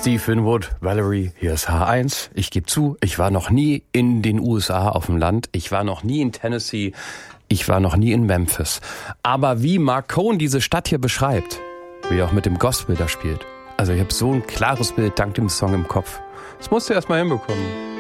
Steve Winwood, Valerie, hier ist H1. Ich gebe zu, ich war noch nie in den USA auf dem Land. Ich war noch nie in Tennessee. Ich war noch nie in Memphis. Aber wie Mark Cohn diese Stadt hier beschreibt, wie er auch mit dem Gospel da spielt. Also ich habe so ein klares Bild dank dem Song im Kopf. Das musst du erst mal hinbekommen.